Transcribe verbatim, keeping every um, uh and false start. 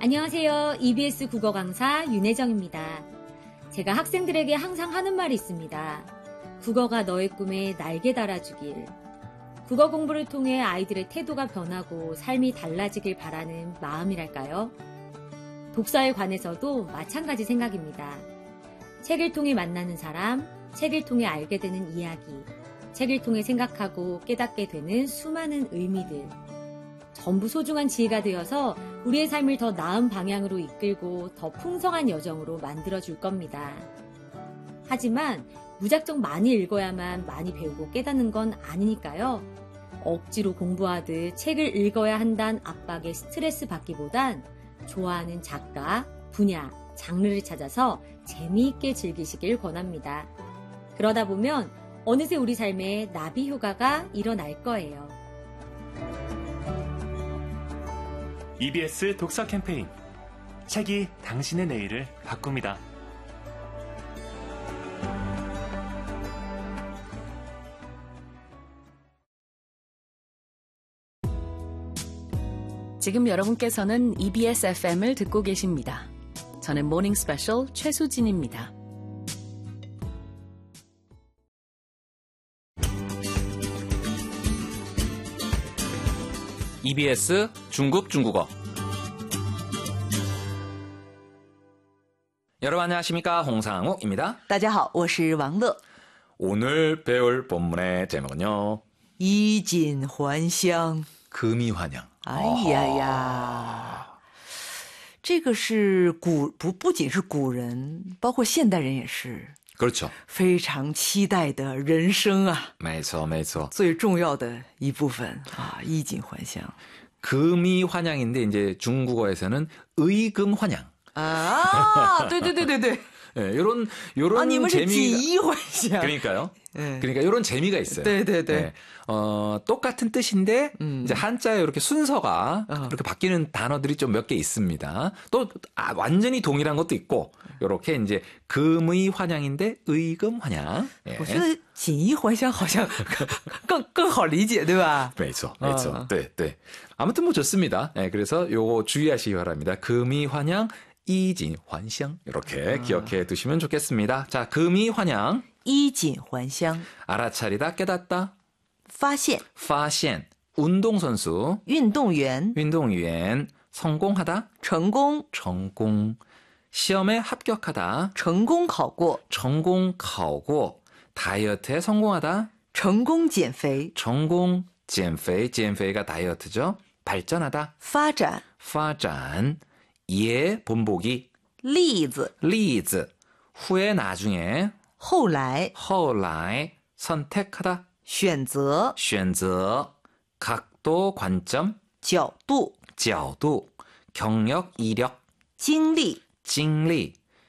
안녕하세요. 이비에스 국어 강사 윤혜정입니다. 제가 학생들에게 항상 하는 말이 있습니다. 국어가 너의 꿈에 날개 달아주길. 국어 공부를 통해 아이들의 태도가 변하고 삶이 달라지길 바라는 마음이랄까요? 독서에 관해서도 마찬가지 생각입니다. 책을 통해 만나는 사람, 책을 통해 알게 되는 이야기, 책을 통해 생각하고 깨닫게 되는 수많은 의미들. 전부 소중한 지혜가 되어서 우리의 삶을 더 나은 방향으로 이끌고 더 풍성한 여정으로 만들어줄 겁니다. 하지만 무작정 많이 읽어야만 많이 배우고 깨닫는 건 아니니까요. 억지로 공부하듯 책을 읽어야 한다는 압박에 스트레스 받기보단 좋아하는 작가, 분야, 장르를 찾아서 재미있게 즐기시길 권합니다. 그러다 보면 어느새 우리 삶에 나비 효과가 일어날 거예요. 이비에스 독서 캠페인 책이 당신의 내일을 바꿉니다. 지금 여러분께서는 이비에스 에프엠을 듣고 계십니다. 저는 모닝 스페셜 최수진입니다. 이비에스 중국 중국어. 여러분 안녕하십니까? 홍상욱입니다. 大家好，我是王乐。 오늘 배울 본문의 제목은요. 衣锦还乡。 금이환영. 哎呀呀，这个是古不不仅是古人，包括现代人也是 그렇죠. 非常期待的人生啊。 没错没错. 最重要的一部分啊，衣锦还乡. 금이환영인데 이제 중국어에서는 의금환영. 아, 对对对对对. 네, 요런 요런 아, 님은 재미가 지이환영. 그러니까요. 네. 그러니까 이런 재미가 있어요. 네네네. 네. 어, 똑같은 뜻인데 음. 이제 한자에 이렇게 순서가 어. 이렇게 바뀌는 단어들이 좀 몇 개 있습니다. 또 아, 완전히 동일한 것도 있고 이렇게 이제 금의 환영인데 의금 환영. 예. 我觉得锦衣还乡好像更更好理解，对吧？ 没错, 没错. 어. 네, 네. 아무튼 뭐 좋습니다. 네, 그래서 요거 주의하시기 바랍니다. 금이 환영, 이진 환영 이렇게 아. 기억해 두시면 좋겠습니다. 자, 금이 환영. 衣锦还乡. 알아차리다, 깨닫다. 发现. 发现. 운동선수. 运动员. 运动员. 성공하다. 成功. 성공. 시험에 합격하다. 成功考过. 成功考过. 다이어트에 성공하다. 成功减肥. 成功减肥. 减肥가 다이어트죠. 발전하다. 发展. 发展. 예, 본보기. 例子. 例子. 후에 나중에. 后来. 后来. 선택하다. 选择. 选择. 각도, 관점. 角度. 角度. 경력, 이력. 经历. 经历.